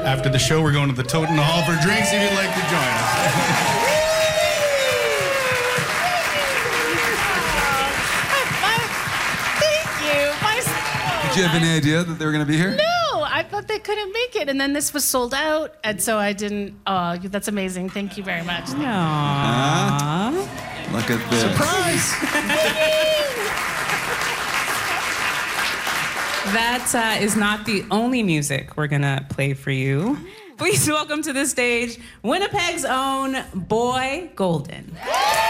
After the show, we're going to the Toten Hall for drinks if you'd like to join us. Did you have any idea that they were going to be here? No, I thought they couldn't make it, and then this was sold out, and so I didn't. Oh, that's amazing. Thank you very much. Aww. Look at this. Surprise! That is not the only music we're gonna play for you. Please welcome to the stage Winnipeg's own Boy Golden.